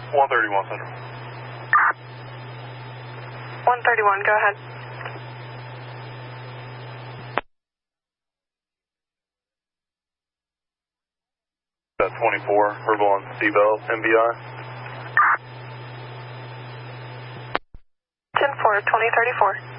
131 Central. 131, go ahead. At 24, verbal on C-Bell, MBI. 10-4, 2034.